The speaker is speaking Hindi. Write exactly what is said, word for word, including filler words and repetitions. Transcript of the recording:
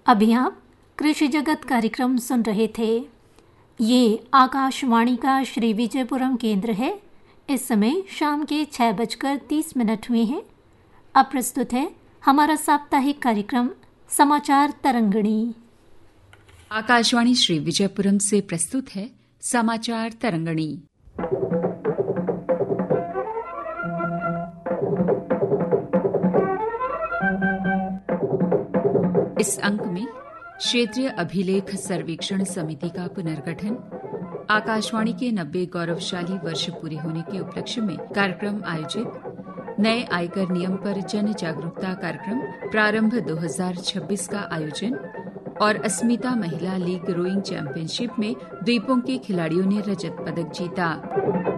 अभी आप कृषि जगत कार्यक्रम सुन रहे थे। ये आकाशवाणी का श्री विजयपुरम केंद्र है। इस समय शाम के छह बजकर तीस मिनट हुए हैं। अब प्रस्तुत है हमारा साप्ताहिक कार्यक्रम समाचार तरंगिणी। आकाशवाणी श्री विजयपुरम से प्रस्तुत है समाचार तरंगिणी। इस अंक में क्षेत्रीय अभिलेख सर्वेक्षण समिति का पुनर्गठन, आकाशवाणी के नब्बे गौरवशाली वर्ष पूरे होने के उपलक्ष्य में कार्यक्रम आयोजित, नए आयकर नियम पर जन जागरूकता कार्यक्रम प्रारंभ दो हज़ार छब्बीस का आयोजन और अस्मिता महिला लीग रोइंग चैंपियनशिप में द्वीपों के खिलाड़ियों ने रजत पदक जीता।